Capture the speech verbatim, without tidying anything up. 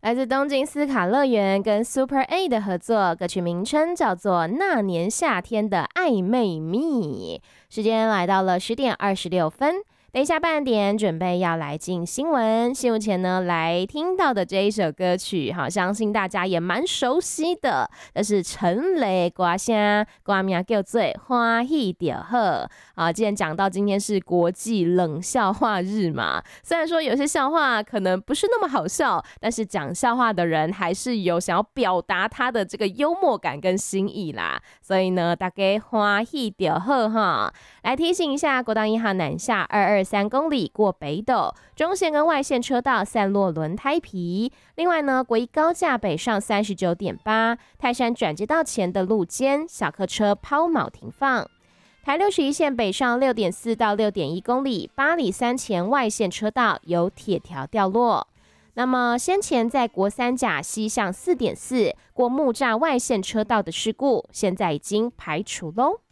来自东京斯卡乐园跟 Super A 的合作，歌曲名称叫做《那年夏天的暧昧蜜》。时间来到了十点二十六分。等一下半点准备要来进新闻，新闻前呢来听到的这一首歌曲，好，相信大家也蛮熟悉的，这是陈雷歌声，歌名叫做《欢喜就好》啊。既然讲到今天是国际冷笑话日嘛，虽然说有些笑话可能不是那么好笑，但是讲笑话的人还是有想要表达他的这个幽默感跟心意啦，所以呢，大家欢喜就好哈。来提醒一下，国道一号南下二二三公里过北斗，中线跟外线车道散落轮胎皮。另外呢，国一高架北上三十九点八，泰山转接道前的路肩小客车抛锚停放。台六十一线北上六点四到六点一公里，八里三前外线车道有铁条掉落。那么先前在国三甲西向四点四过木栅外线车道的事故，现在已经排除喽。